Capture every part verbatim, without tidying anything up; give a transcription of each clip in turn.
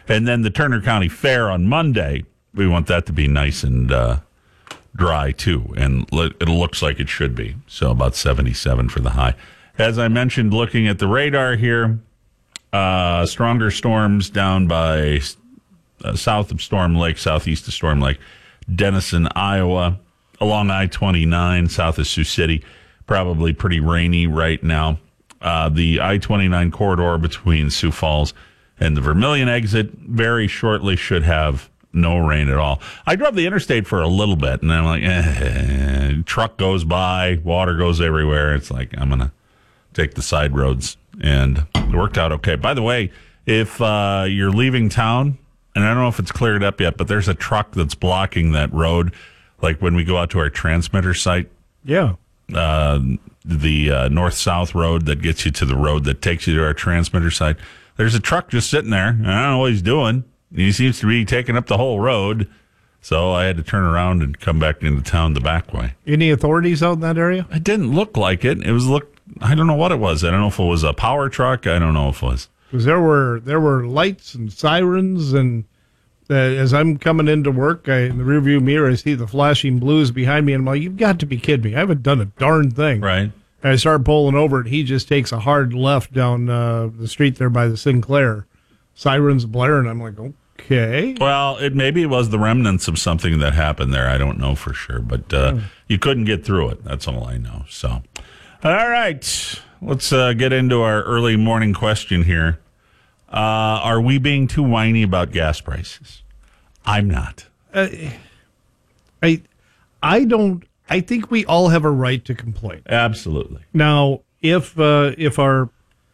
And then the Turner County Fair on Monday, we want that to be nice and uh, dry, too. And it looks like it should be. So about seventy-seven for the high. As I mentioned, looking at the radar here, uh, stronger storms down by uh, south of Storm Lake, southeast of Storm Lake, Denison, Iowa, along I twenty-nine, south of Sioux City. Probably pretty rainy right now. Uh, the I twenty-nine corridor between Sioux Falls and the Vermilion exit very shortly should have no rain at all. I drove the interstate for a little bit, and I'm like, eh, truck goes by, water goes everywhere. It's like, I'm going to take the side roads, and it worked out okay. By the way, if uh, you're leaving town, and I don't know if it's cleared up yet, but there's a truck that's blocking that road, like when we go out to our transmitter site. Yeah. Uh, the uh, north-south road that gets you to the road that takes you to our transmitter site. There's a truck just sitting there. I don't know what he's doing. He seems to be taking up the whole road. So I had to turn around and come back into town the back way. Any authorities out in that area? It didn't look like it. It was look. I don't know what it was. I don't know if it was a power truck. I don't know if it was. Because there were there were lights and sirens, and uh, as I'm coming into work, I, in the rearview mirror, I see the flashing blues behind me, and I'm like, "You've got to be kidding me! I haven't done a darn thing." Right. And I start pulling over, and he just takes a hard left down uh, the street there by the Sinclair. Sirens blaring. I'm like, okay. Well, it maybe it was the remnants of something that happened there. I don't know for sure, but uh, Hmm. you couldn't get through it. That's all I know. So, all right, let's uh, get into our early morning question here. Uh, are we being too whiny about gas prices? I'm not. Uh, I, I don't. I think we all have a right to complain. Absolutely. Now, if uh, if our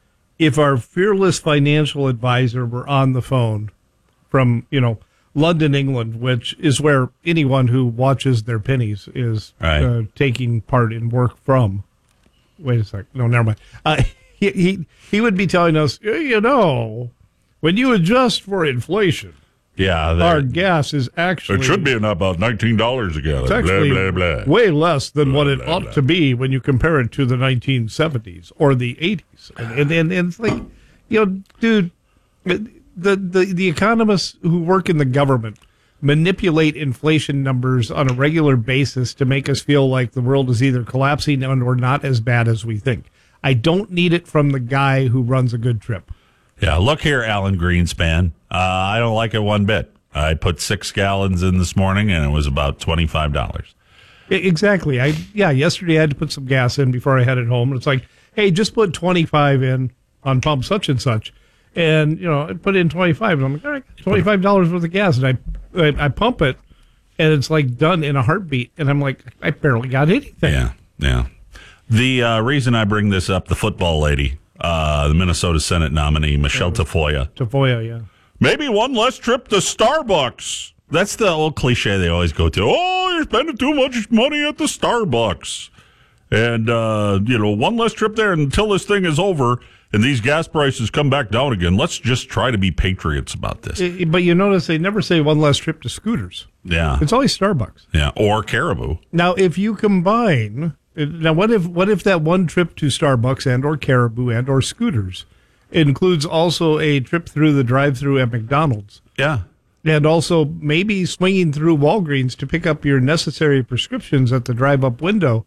if our fearless financial advisor were on the phone from, you know, London, England, which is where anyone who watches their pennies is right. uh, taking part in work from. Wait a sec. No, never mind. Uh, he, he he would be telling us, you know, when you adjust for inflation, yeah, our gas is actually it should be about nineteen dollars a gallon. It's actually blah, blah, blah. way less than Blah, what it blah, ought blah. to be when you compare it to the nineteen seventies or the eighties. And, and, and, and it's like, you know, dude, the, the, the economists who work in the government manipulate inflation numbers on a regular basis to make us feel like the world is either collapsing and or not as bad as we think. I don't need it from the guy who runs a good trip. Yeah, look here, Alan Greenspan. Uh, I don't like it one bit. I put six gallons in this morning, and it was about twenty-five dollars. Exactly. I yeah. Yesterday I had to put some gas in before I headed home. And it's like, hey, just put twenty-five in on pump such and such, and you know, I put in twenty-five, and I'm like, all right, twenty-five dollars worth of gas, and I, I I pump it, and it's like done in a heartbeat, and I'm like, I barely got anything. Yeah, yeah. The uh, reason I bring this up, the football lady, uh, the Minnesota Senate nominee, Michelle Tafoya. Tafoya, yeah. Maybe one less trip to Starbucks. That's the old cliche they always go to. Oh, you're spending too much money at the Starbucks. And, uh, you know, one less trip there until this thing is over and these gas prices come back down again. Let's just try to be patriots about this. It, but you notice they never say one less trip to Scooters. Yeah. It's always Starbucks. Yeah, or Caribou. Now, if you combine, now what if what if that one trip to Starbucks and or Caribou and or Scooters includes also a trip through the drive-thru at McDonald's? Yeah. And also maybe swinging through Walgreens to pick up your necessary prescriptions at the drive-up window.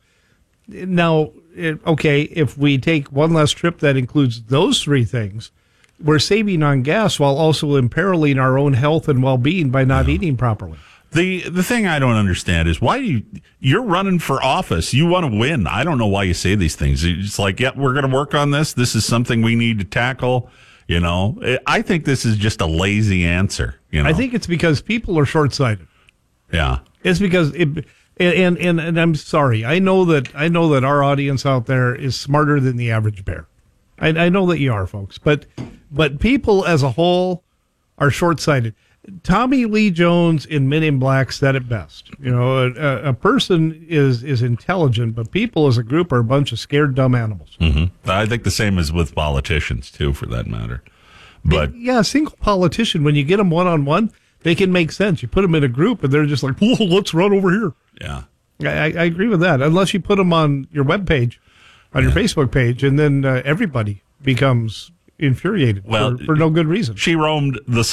Now, it, okay, if we take one less trip that includes those three things, we're saving on gas while also imperiling our own health and well-being by not Yeah. eating properly. The the thing I don't understand is why do you, you're running for office. You want to win. I don't know why you say these things. It's like, yeah, we're going to work on this. This is something we need to tackle. You know, I think this is just a lazy answer. You know, I think it's because people are short-sighted. Yeah. It's because it, and, and and I'm sorry. I know that I know that our audience out there is smarter than the average bear. I, I know that you are, folks. But but people as a whole are short-sighted. Tommy Lee Jones in Men in Black said it best. You know, a, a person is is intelligent, but people as a group are a bunch of scared, dumb animals. Mm-hmm. I think the same is with politicians too, for that matter. But yeah, a single politician, when you get them one on one, they can make sense. You put them in a group, and they're just like, "Whoa, let's run over here." yeah, I, I agree with that. Unless you put them on your webpage, on yeah. your Facebook page, and then uh, everybody becomes infuriated well, for, for no good reason. She roamed the